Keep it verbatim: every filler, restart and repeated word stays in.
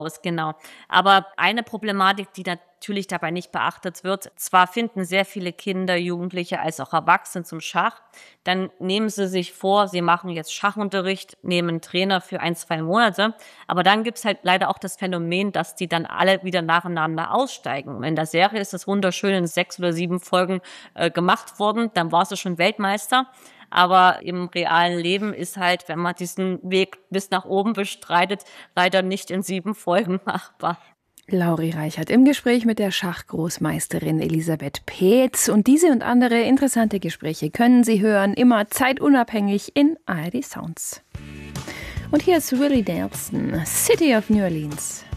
aus, genau. Aber eine Problematik, die natürlich dabei nicht beachtet wird, zwar finden sehr viele Kinder, Jugendliche als auch Erwachsene zum Schach, dann nehmen sie sich vor, sie machen jetzt Schachunterricht, nehmen einen Trainer für ein, zwei Monate, aber dann gibt's halt leider auch das Phänomen, dass die dann alle wieder nacheinander aussteigen. Und in der Serie ist das wunderschön in sechs oder sieben Folgen äh, gemacht worden, dann war sie schon Weltmeister. Aber im realen Leben ist halt, wenn man diesen Weg bis nach oben bestreitet, leider nicht in sieben Folgen machbar. Lauri Reichert im Gespräch mit der Schachgroßmeisterin Elisabeth Peetz. Und diese und andere interessante Gespräche können Sie hören, immer zeitunabhängig in A R D Sounds. Und hier ist Willie Nelson, City of New Orleans.